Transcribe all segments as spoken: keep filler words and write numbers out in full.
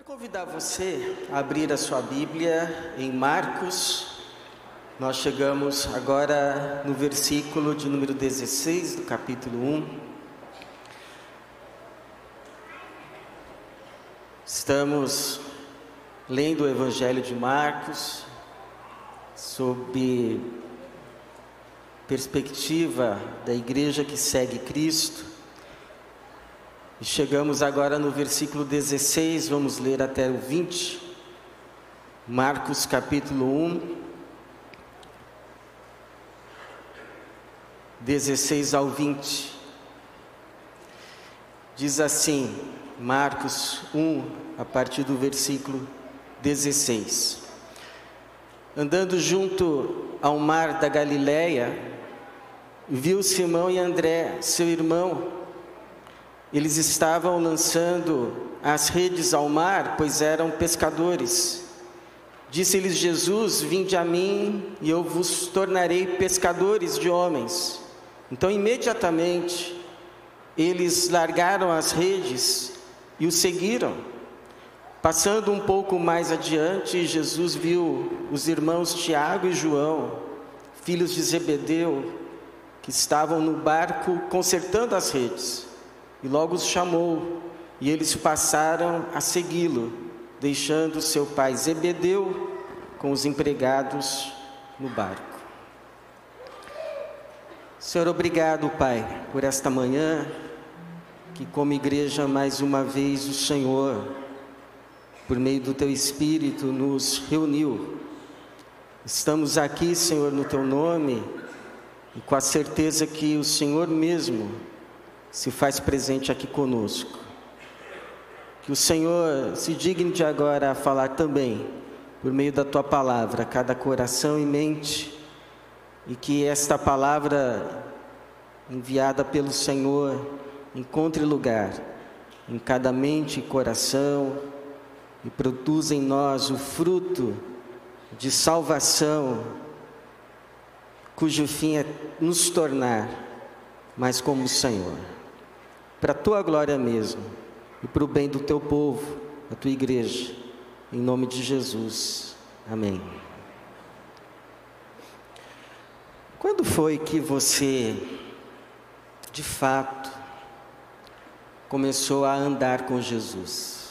Convidar você a abrir a sua Bíblia em Marcos. Nós chegamos agora no versículo de número dezesseis do capítulo um. Estamos lendo o Evangelho de Marcos sob perspectiva da igreja que segue Cristo. E chegamos agora no versículo dezesseis, vamos ler até o vinte, Marcos capítulo um, dezesseis ao vinte. Diz assim, Marcos um, a partir do versículo dezesseis. Andando junto ao mar da Galileia, viu Simão e André, seu irmão. Eles estavam lançando as redes ao mar, pois eram pescadores. Disse-lhes Jesus: vinde a mim e eu vos tornarei pescadores de homens. Então imediatamente eles largaram as redes e o seguiram. Passando um pouco mais adiante, Jesus viu os irmãos Tiago e João, filhos de Zebedeu, que estavam no barco consertando as redes. E logo os chamou, e eles passaram a segui-lo, deixando seu pai Zebedeu com os empregados no barco. Senhor, obrigado, Pai, por esta manhã, que como igreja mais uma vez o Senhor, por meio do Teu Espírito, nos reuniu. Estamos aqui, Senhor, no Teu nome, e com a certeza que o Senhor mesmo se faz presente aqui conosco. Que o Senhor se digne de agora a falar também, por meio da Tua palavra, a cada coração e mente, e que esta palavra enviada pelo Senhor encontre lugar em cada mente e coração, e produza em nós o fruto de salvação, cujo fim é nos tornar mais como o Senhor. Para a Tua glória mesmo, e para o bem do Teu povo, da Tua igreja, em nome de Jesus, amém. Quando foi que você, de fato, começou a andar com Jesus?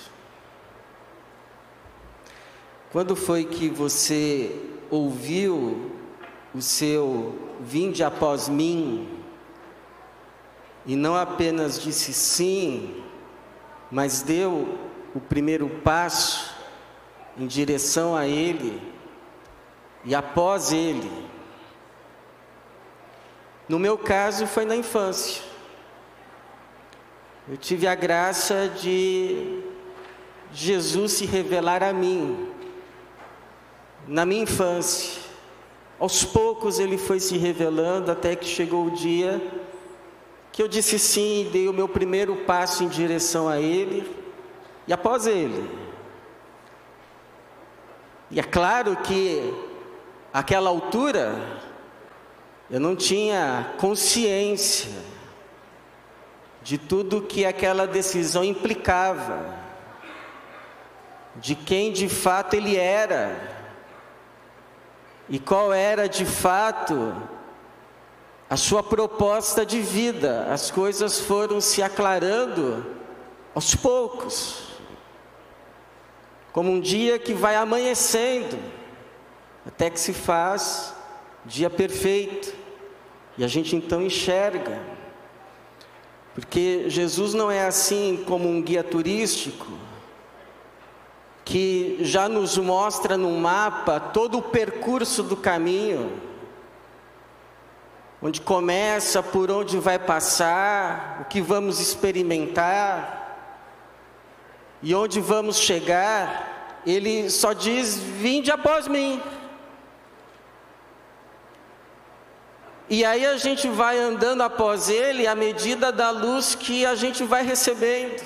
Quando foi que você ouviu o seu vinde após mim, e não apenas disse sim, mas deu o primeiro passo em direção a Ele e após Ele? No meu caso foi na infância. Eu tive a graça de Jesus se revelar a mim na minha infância. Aos poucos Ele foi se revelando até que chegou o dia que eu disse sim e dei o meu primeiro passo em direção a Ele e após Ele. E é claro que àquela altura eu não tinha consciência de tudo que aquela decisão implicava, de quem de fato Ele era e qual era de fato a sua proposta de vida. As coisas foram se aclarando aos poucos, como um dia que vai amanhecendo, até que se faz dia perfeito, e a gente então enxerga, porque Jesus não é assim como um guia turístico, que já nos mostra no mapa todo o percurso do caminho, onde começa, por onde vai passar, o que vamos experimentar e onde vamos chegar. Ele só diz: vinde após mim. E aí a gente vai andando após Ele à medida da luz que a gente vai recebendo.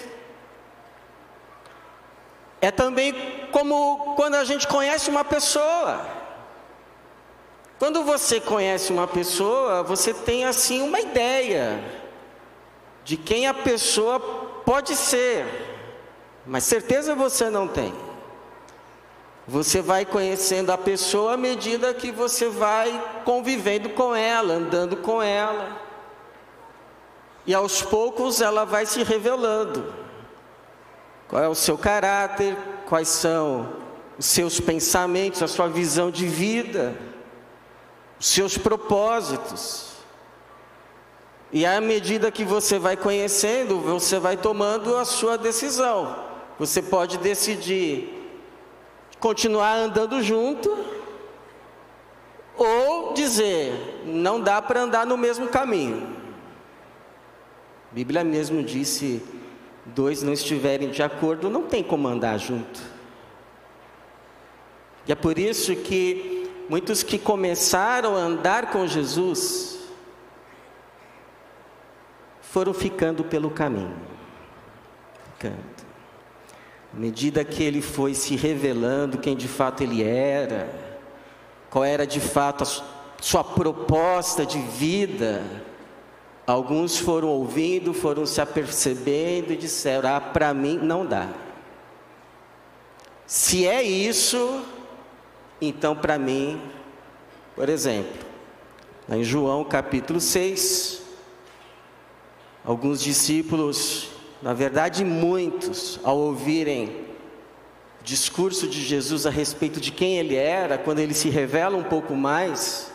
É também como quando a gente conhece uma pessoa. Quando você conhece uma pessoa, você tem assim uma ideia de quem a pessoa pode ser, mas certeza você não tem. Você vai conhecendo a pessoa à medida que você vai convivendo com ela, andando com ela. E aos poucos ela vai se revelando. Qual é o seu caráter, quais são os seus pensamentos, a sua visão de vida, os seus propósitos. E à medida que você vai conhecendo, você vai tomando a sua decisão. Você pode decidir continuar andando junto, ou dizer, não dá para andar no mesmo caminho. A Bíblia mesmo disse, dois não estiverem de acordo, não tem como andar junto. E é por isso que muitos que começaram a andar com Jesus, foram ficando pelo caminho, ficando. À medida que ele foi se revelando quem de fato ele era, qual era de fato a sua proposta de vida, alguns foram ouvindo, foram se apercebendo e disseram, ah, para mim não dá. Se é isso, então para mim, por exemplo, lá em João capítulo seis, alguns discípulos, na verdade muitos, ao ouvirem o discurso de Jesus a respeito de quem ele era, quando ele se revela um pouco mais,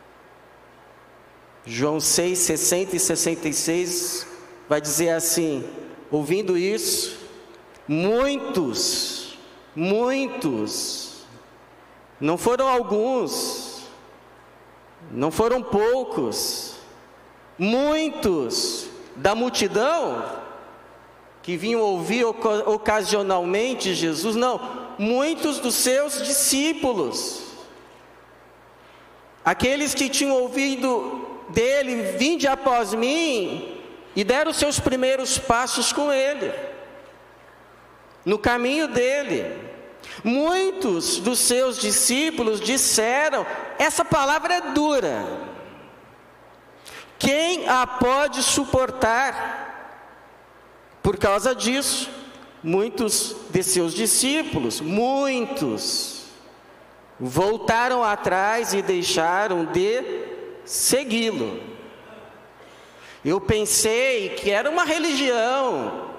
João seis, sessenta e sessenta e seis, vai dizer assim, ouvindo isso, muitos, muitos, não foram alguns, não foram poucos, muitos da multidão, que vinham ouvir ocasionalmente Jesus, não, muitos dos seus discípulos, aqueles que tinham ouvido dele, vinde após mim, e deram seus primeiros passos com ele, no caminho dele. Muitos dos seus discípulos disseram, essa palavra é dura, quem a pode suportar? Por causa disso, muitos de seus discípulos, muitos, voltaram atrás e deixaram de segui-lo. Eu pensei que era uma religião,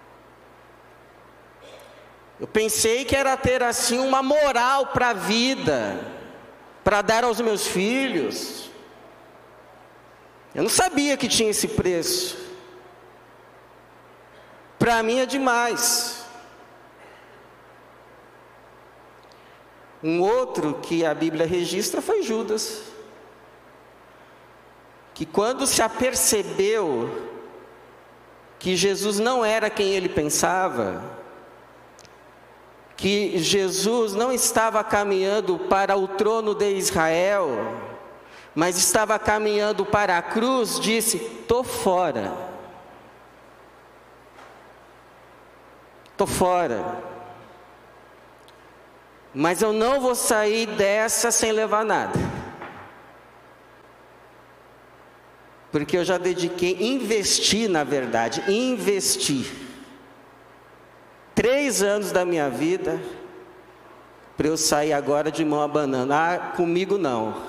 eu pensei que era ter assim uma moral para a vida, para dar aos meus filhos. Eu não sabia que tinha esse preço. Para mim é demais. Um outro que a Bíblia registra foi Judas, que quando se apercebeu que Jesus não era quem ele pensava, que Jesus não estava caminhando para o trono de Israel, mas estava caminhando para a cruz, disse, estou fora. Estou fora, mas eu não vou sair dessa sem levar nada, porque eu já dediquei, investi na verdade, investi, três anos da minha vida, para eu sair agora de mão abanando. Ah, comigo não,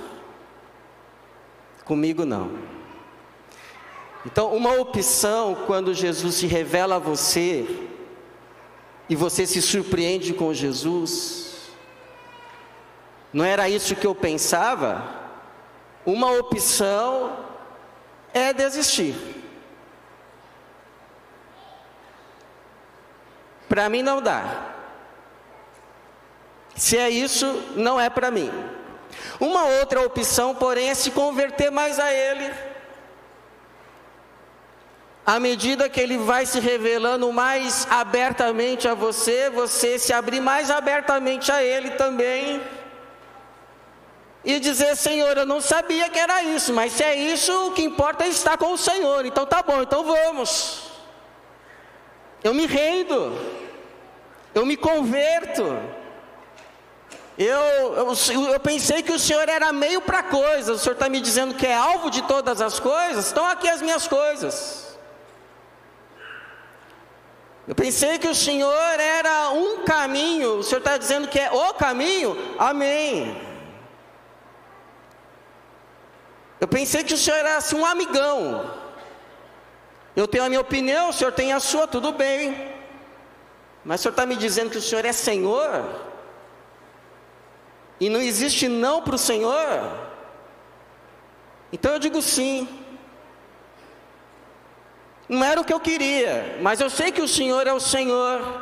comigo não. Então uma opção, quando Jesus se revela a você, e você se surpreende com Jesus, não era isso que eu pensava? Uma opção é desistir. Para mim não dá. Se é isso, não é para mim. Uma outra opção, porém, é se converter mais a Ele. À medida que Ele vai se revelando mais abertamente a você, você se abrir mais abertamente a Ele também. E dizer, Senhor, eu não sabia que era isso, mas se é isso, o que importa é estar com o Senhor. Então tá bom, então vamos. Eu me rendo. Eu me converto. Eu, eu, eu pensei que o Senhor era meio para coisas. O Senhor está me dizendo que é alvo de todas as coisas. Estão aqui as minhas coisas. Eu pensei que o Senhor era um caminho. O Senhor está dizendo que é o caminho? Amém. Eu pensei que o Senhor era assim um amigão. Eu tenho a minha opinião, o Senhor tem a sua, tudo bem. Mas o Senhor está me dizendo que o Senhor é Senhor? E não existe não para o Senhor? Então eu digo sim. Não era o que eu queria, mas eu sei que o Senhor é o Senhor.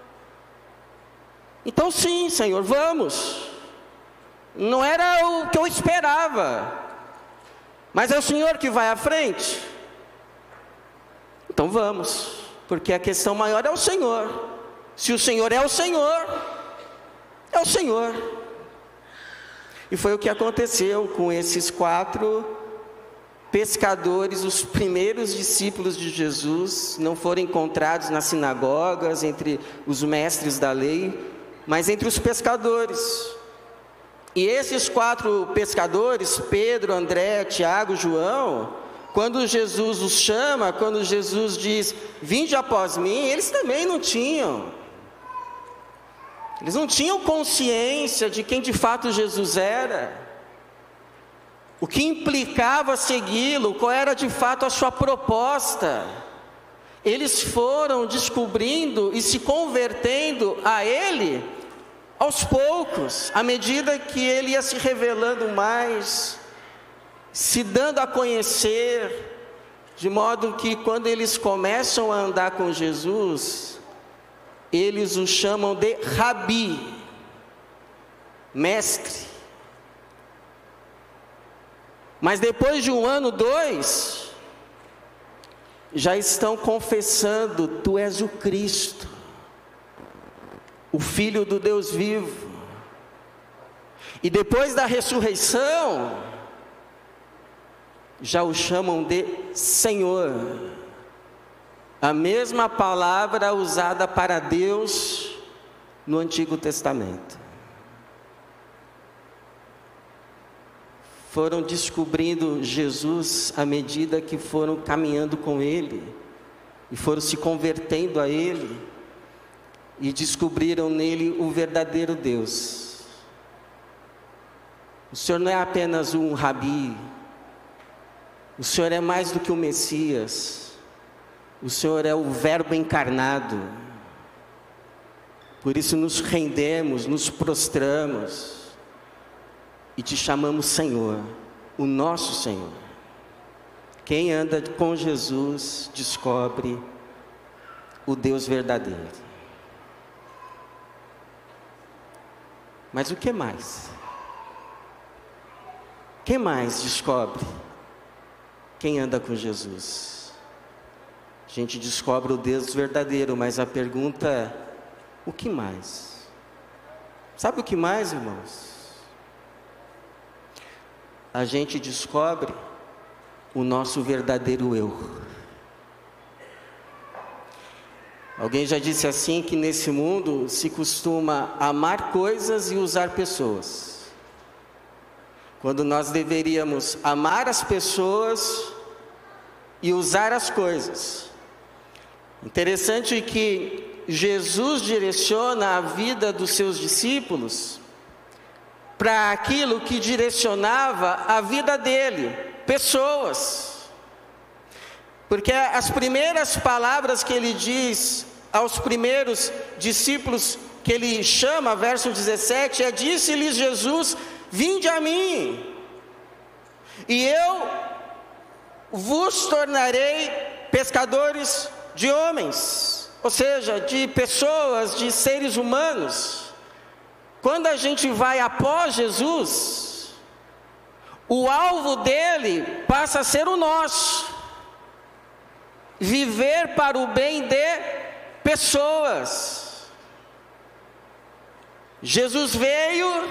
Então sim, Senhor, vamos. Não era o que eu esperava, mas é o Senhor que vai à frente. Então vamos, porque a questão maior é o Senhor. Se o Senhor é o Senhor, é o Senhor. E foi o que aconteceu com esses quatro pescadores, os primeiros discípulos de Jesus. Não foram encontrados nas sinagogas, entre os mestres da lei, mas entre os pescadores. E esses quatro pescadores, Pedro, André, Tiago, João, quando Jesus os chama, quando Jesus diz, vinde após mim, eles também não tinham. Eles não tinham consciência de quem de fato Jesus era. O que implicava segui-lo, qual era de fato a sua proposta. Eles foram descobrindo e se convertendo a Ele aos poucos, à medida que Ele ia se revelando mais, se dando a conhecer, de modo que quando eles começam a andar com Jesus, eles o chamam de Rabi, mestre. Mas depois de um ano, dois, já estão confessando, tu és o Cristo, o Filho do Deus vivo. E depois da ressurreição, já o chamam de Senhor. A mesma palavra usada para Deus no Antigo Testamento. Foram descobrindo Jesus à medida que foram caminhando com Ele, e foram se convertendo a Ele, e descobriram nele o verdadeiro Deus. O Senhor não é apenas um rabi, o Senhor é mais do que o Messias, o Senhor é o Verbo encarnado. Por isso nos rendemos, nos prostramos, e te chamamos Senhor, o nosso Senhor. Quem anda com Jesus descobre o Deus verdadeiro. Mas o que mais? Quem mais descobre quem anda com Jesus? A gente descobre o Deus verdadeiro, mas a pergunta é, o que mais? Sabe o que mais, irmãos? A gente descobre o nosso verdadeiro eu. Alguém já disse assim que nesse mundo se costuma amar coisas e usar pessoas, quando nós deveríamos amar as pessoas e usar as coisas. Interessante que Jesus direciona a vida dos seus discípulos para aquilo que direcionava a vida dele, pessoas. Porque as primeiras palavras que ele diz aos primeiros discípulos, que ele chama, verso dezessete, é: disse-lhes Jesus, vinde a mim, e eu vos tornarei pescadores de homens, ou seja, de pessoas, de seres humanos. Quando a gente vai após Jesus, o alvo dele passa a ser o nosso. Viver para o bem de pessoas. Jesus veio,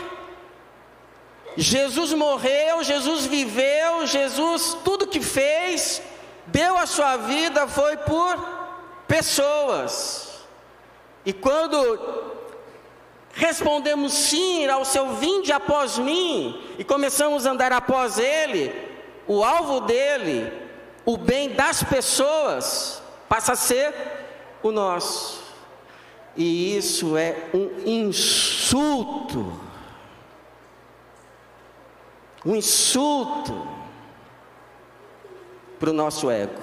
Jesus morreu, Jesus viveu, Jesus tudo que fez, deu a sua vida, foi por pessoas. E quando respondemos sim ao seu vinde após mim, e começamos a andar após ele, o alvo dele, o bem das pessoas, passa a ser o nosso. E isso é um insulto. Um insulto para o nosso ego.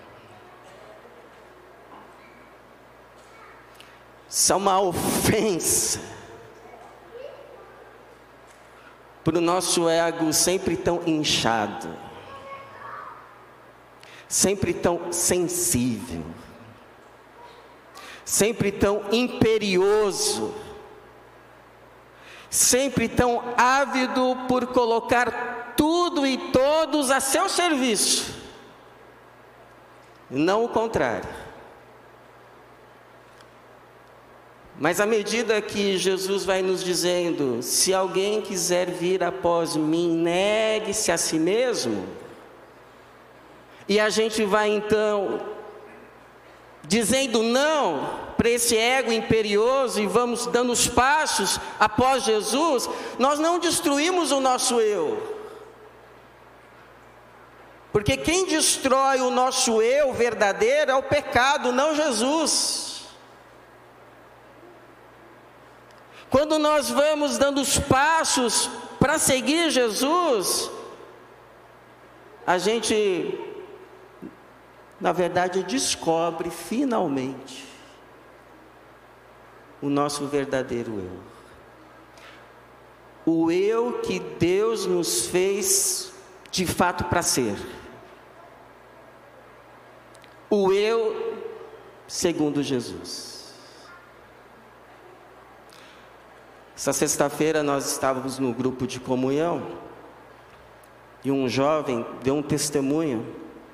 Isso é uma ofensa para o nosso ego sempre tão inchado, sempre tão sensível, sempre tão imperioso, sempre tão ávido por colocar tudo e todos a seu serviço, não o contrário. Mas à medida que Jesus vai nos dizendo, se alguém quiser vir após mim, negue-se a si mesmo, e a gente vai então dizendo não para esse ego imperioso e vamos dando os passos após Jesus, nós não destruímos o nosso eu. Porque quem destrói o nosso eu verdadeiro é o pecado, não Jesus. Quando nós vamos dando os passos para seguir Jesus, a gente, na verdade, descobre finalmente o nosso verdadeiro eu. O eu que Deus nos fez de fato para ser. O eu segundo Jesus. Essa sexta-feira nós estávamos no grupo de comunhão e um jovem deu um testemunho,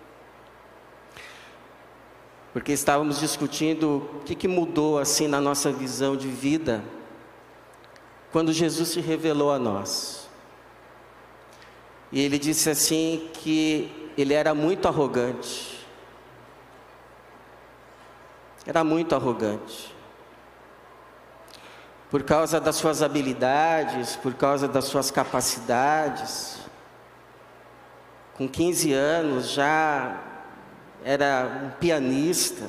porque estávamos discutindo o que, que mudou assim na nossa visão de vida quando Jesus se revelou a nós. E ele disse assim que ele era muito arrogante, era muito arrogante. Por causa das suas habilidades, por causa das suas capacidades. Com quinze anos já era um pianista.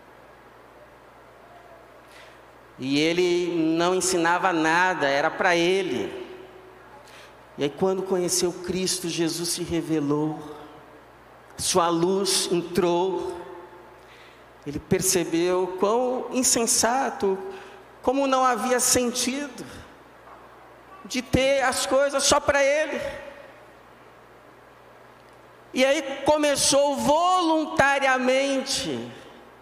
E ele não ensinava nada, era para ele. E aí quando conheceu Cristo, Jesus se revelou, sua luz entrou. Ele percebeu quão insensato, como não havia sentido de ter as coisas só para ele. E aí começou voluntariamente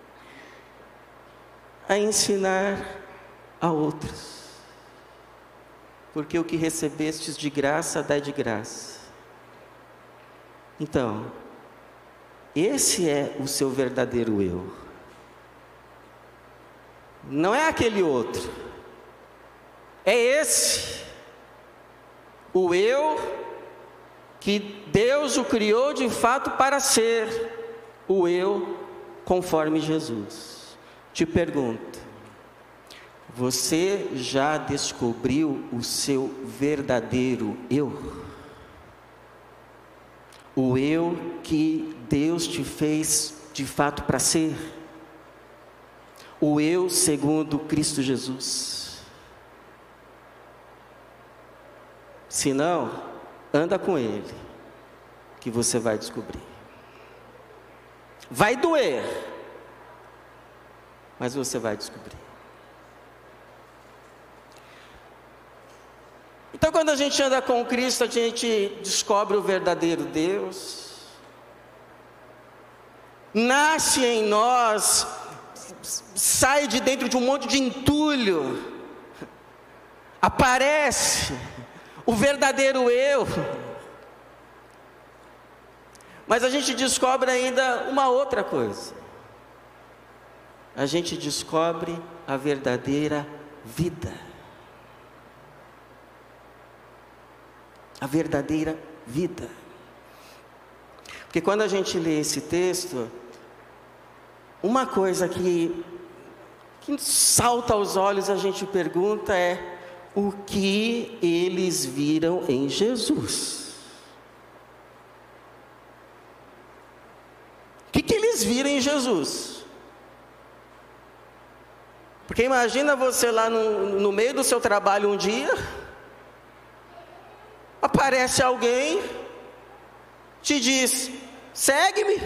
a ensinar a outros. Porque o que recebestes de graça, dai de graça. Então, esse é o seu verdadeiro eu. Não é aquele outro, é esse, o eu que Deus o criou de fato para ser, o eu conforme Jesus. Te pergunto, você já descobriu o seu verdadeiro eu? O eu que Deus te fez de fato para ser? O eu segundo Cristo Jesus. Se não, anda com Ele, que você vai descobrir. Vai doer, mas você vai descobrir. Então, quando a gente anda com Cristo, a gente descobre o verdadeiro Deus. Nasce em nós, sai de dentro de um monte de entulho, aparece o verdadeiro eu. Mas a gente descobre ainda uma outra coisa. A gente descobre a verdadeira vida. A verdadeira vida. Porque quando a gente lê esse texto, uma coisa que, que salta aos olhos, a gente pergunta é: o que eles viram em Jesus? O que, que eles viram em Jesus? Porque imagina você lá no, no meio do seu trabalho um dia, aparece alguém, te diz, segue-me,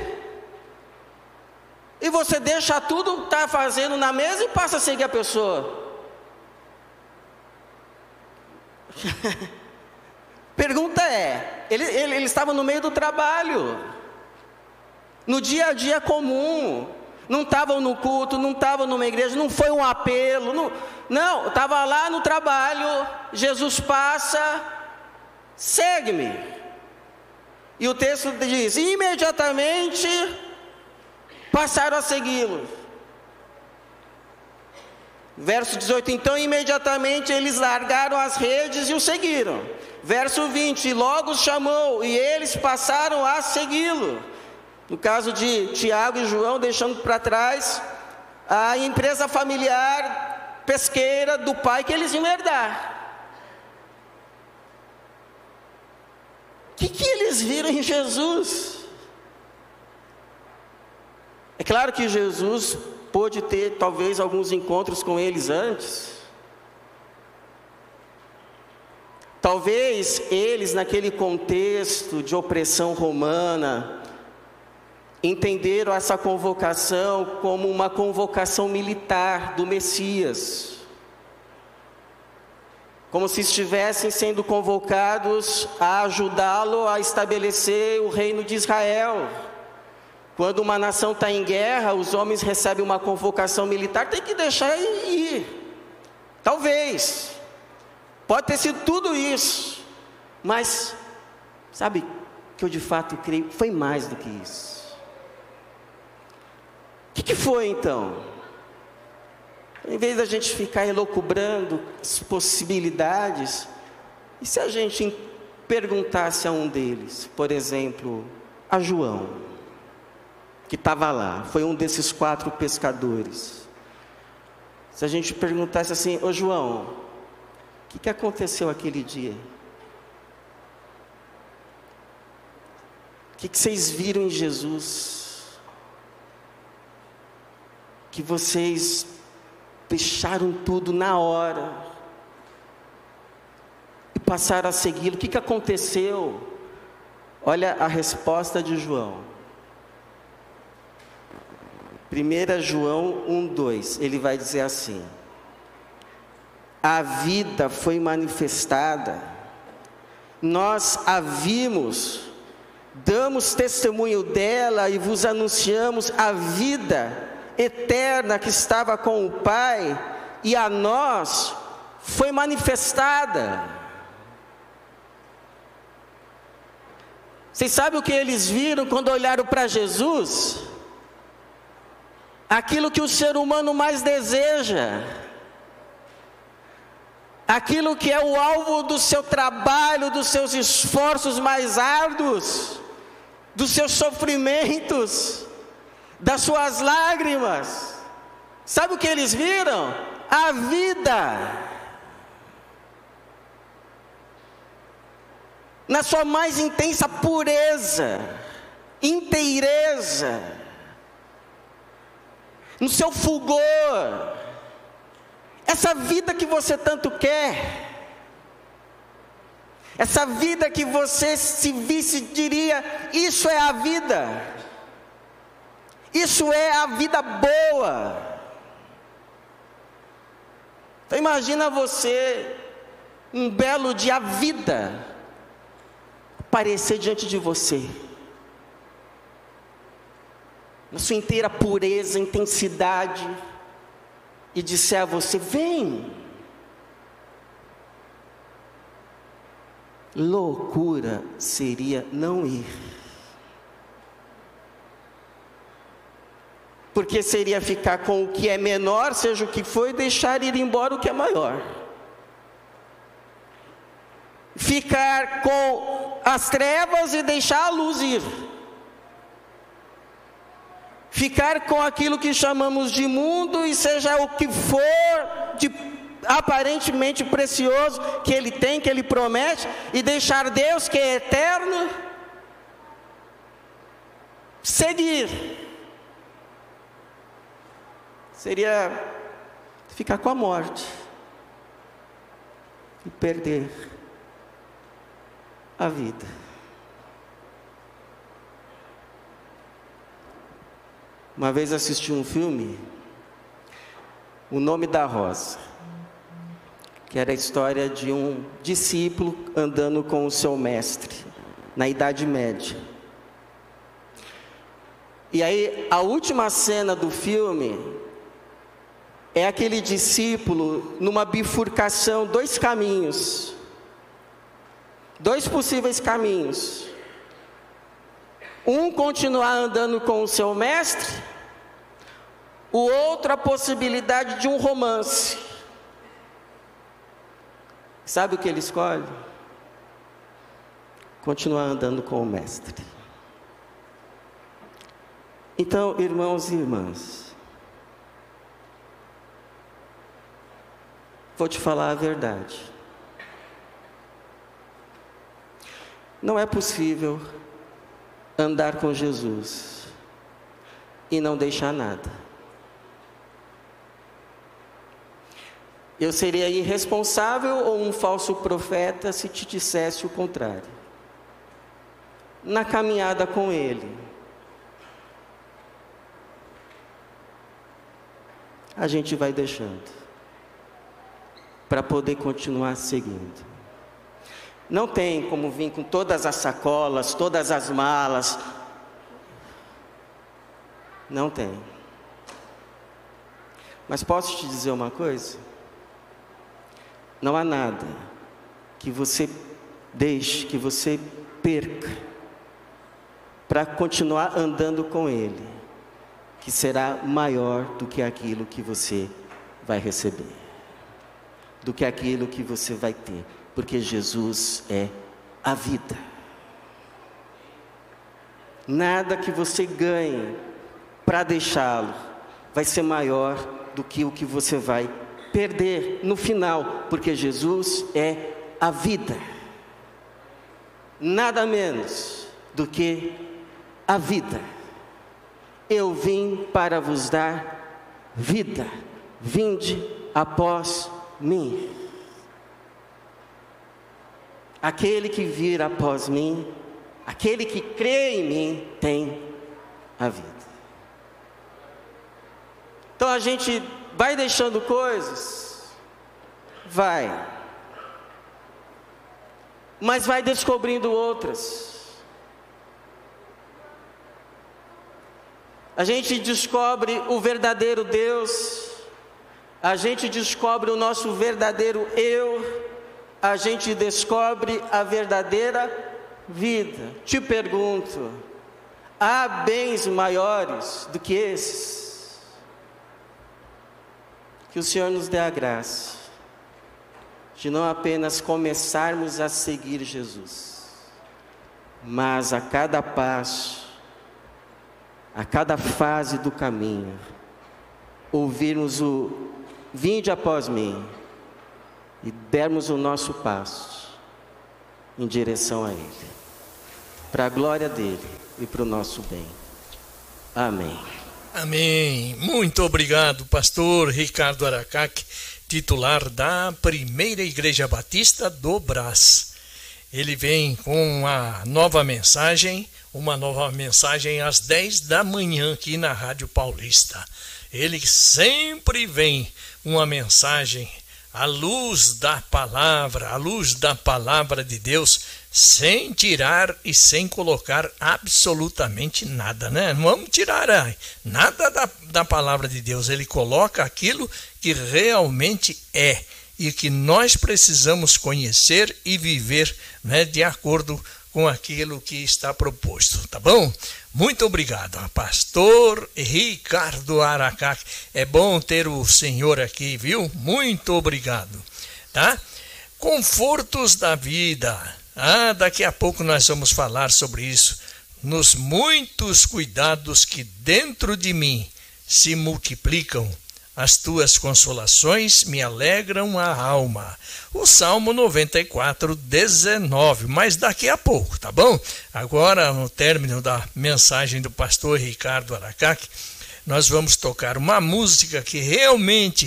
e você deixa tudo que está fazendo na mesa e passa a seguir a pessoa. Pergunta é, ele, ele, ele estava no meio do trabalho, no dia a dia comum, não estavam no culto, não estavam numa igreja, não foi um apelo, não, não, estava lá no trabalho, Jesus passa, segue-me. E o texto diz, imediatamente passaram a segui-lo. Verso dezoito, então imediatamente eles largaram as redes e o seguiram. Verso vinte, logo os chamou e eles passaram a segui-lo. No caso de Tiago e João, deixando para trás a empresa familiar pesqueira do pai que eles iam herdar. O que, que eles viram em Jesus? É claro que Jesus pôde ter talvez alguns encontros com eles antes. Talvez eles, naquele contexto de opressão romana, entenderam essa convocação como uma convocação militar do Messias, como se estivessem sendo convocados a ajudá-lo a estabelecer o reino de Israel. Quando uma nação está em guerra, os homens recebem uma convocação militar, tem que deixar ir. Talvez, pode ter sido tudo isso, mas, sabe, que eu de fato creio, foi mais do que isso. O que, que foi então? Em vez da gente ficar elucubrando as possibilidades, e se a gente perguntasse a um deles, por exemplo, a João, que estava lá, foi um desses quatro pescadores. Se a gente perguntasse assim, ô João, o que, que aconteceu aquele dia? O que, que vocês viram em Jesus? Que vocês deixaram tudo na hora e passaram a segui-lo. O que, que aconteceu? Olha a resposta de João. primeiro João um, dois, ele vai dizer assim: a vida foi manifestada, nós a vimos, damos testemunho dela e vos anunciamos a vida eterna que estava com o Pai, e a nós foi manifestada. Vocês sabem o que eles viram quando olharam para Jesus? Aquilo que o ser humano mais deseja, aquilo que é o alvo do seu trabalho, dos seus esforços mais árduos, dos seus sofrimentos, das suas lágrimas. Sabe o que eles viram? A vida, na sua mais intensa pureza, inteireza, no seu fulgor, essa vida que você tanto quer, essa vida que você, se visse, diria, isso é a vida, isso é a vida boa. Então imagina você, um belo dia, a vida aparecer diante de você, na sua inteira pureza, intensidade, e disser a você: vem. Loucura seria não ir, porque seria ficar com o que é menor, seja o que for, e deixar ir embora o que é maior. Ficar com as trevas e deixar a luz ir. Ficar com aquilo que chamamos de mundo, e seja o que for de aparentemente precioso que Ele tem, que Ele promete, e deixar Deus, que é eterno, seguir. Seria ficar com a morte e perder a vida. Uma vez assisti um filme, O Nome da Rosa, que era a história de um discípulo andando com o seu mestre, na Idade Média. E aí, a última cena do filme é aquele discípulo numa bifurcação, dois caminhos, dois possíveis caminhos. Um continuar andando com o seu mestre, o outro a possibilidade de um romance. Sabe o que ele escolhe? Continuar andando com o mestre. Então, irmãos e irmãs, vou te falar a verdade. Não é possível andar com Jesus e não deixar nada. Eu seria irresponsável ou um falso profeta se te dissesse o contrário. Na caminhada com Ele, a gente vai deixando para poder continuar seguindo. Não tem como vir com todas as sacolas, todas as malas. Não tem. Mas posso te dizer uma coisa? Não há nada que você deixe, que você perca, para continuar andando com Ele, que será maior do que aquilo que você vai receber, do que aquilo que você vai ter, porque Jesus é a vida. Nada que você ganhe para deixá-lo vai ser maior do que o que você vai perder no final, porque Jesus é a vida. Nada menos do que a vida. Eu vim para vos dar vida. Vinde após mim. Aquele que vir após mim, aquele que crê em mim, tem a vida. Então a gente vai deixando coisas, vai, mas vai descobrindo outras. A gente descobre o verdadeiro Deus, a gente descobre o nosso verdadeiro eu, a gente descobre a verdadeira vida. Te pergunto, há bens maiores do que esses? Que o Senhor nos dê a graça de não apenas começarmos a seguir Jesus, mas a cada passo, a cada fase do caminho, ouvirmos o vinde após mim e dermos o nosso passo em direção a Ele, para a glória dEle e para o nosso bem. Amém. Amém. Muito obrigado, pastor Ricardo Aracaque, titular da Primeira Igreja Batista do Brás. Ele vem com uma nova mensagem, uma nova mensagem às dez da manhã aqui na Rádio Paulista. Ele sempre vem uma mensagem à luz da palavra, à luz da palavra de Deus, sem tirar e sem colocar absolutamente nada, né? Não vamos tirar nada da, da palavra de Deus. Ele coloca aquilo que realmente é e que nós precisamos conhecer e viver, né, de acordo com aquilo que está proposto, tá bom? Muito obrigado, pastor Ricardo Aracaque. É bom ter o senhor aqui, viu? Muito obrigado, tá? Confortos da vida. Ah, daqui a pouco nós vamos falar sobre isso. Nos muitos cuidados que dentro de mim se multiplicam, as tuas consolações me alegram a alma. O Salmo noventa e quatro, dezenove, mas daqui a pouco, tá bom? Agora, no término da mensagem do pastor Ricardo Aracaque, nós vamos tocar uma música que realmente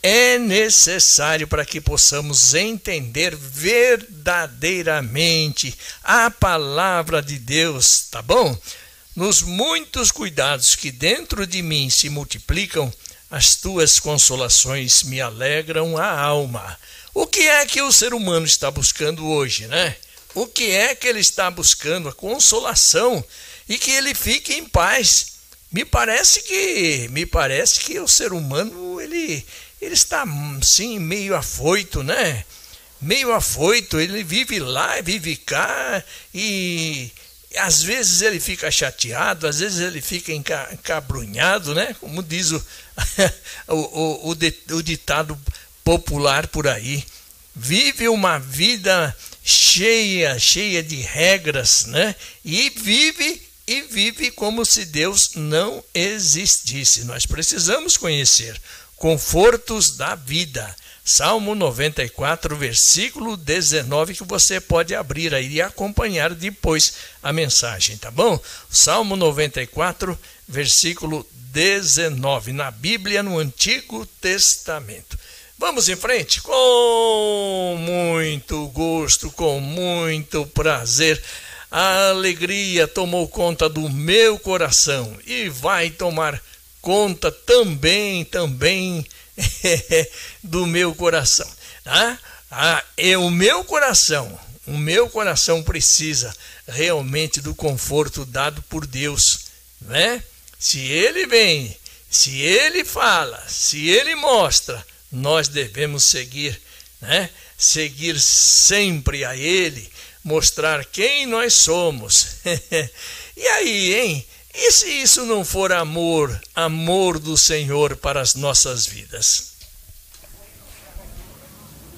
é necessário para que possamos entender verdadeiramente a palavra de Deus, tá bom? Nos muitos cuidados que dentro de mim se multiplicam, as tuas consolações me alegram a alma. O que é que o ser humano está buscando hoje, né? O que é que ele está buscando? A consolação e que ele fique em paz. Me parece que, me parece que o ser humano, ele, ele está, sim, meio afoito, né? Meio afoito, ele vive lá, vive cá e às vezes ele fica chateado, às vezes ele fica encabrunhado, né? Como diz o, o, o, o, o ditado popular por aí. Vive uma vida cheia, cheia de regras, né? E vive e vive como se Deus não existisse. Nós precisamos conhecer confortos da vida. Salmo noventa e quatro, versículo dezenove, que você pode abrir aí e acompanhar depois a mensagem, tá bom? Salmo noventa e quatro, versículo dezenove, na Bíblia, no Antigo Testamento. Vamos em frente? Com muito gosto, com muito prazer. A alegria tomou conta do meu coração e vai tomar conta também, também do meu coração. Tá? Ah, é o meu coração, o meu coração precisa realmente do conforto dado por Deus, né? Se Ele vem, se Ele fala, se Ele mostra, nós devemos seguir, né? Seguir sempre a Ele, mostrar quem nós somos. E aí, hein? E se isso não for amor, amor do Senhor para as nossas vidas?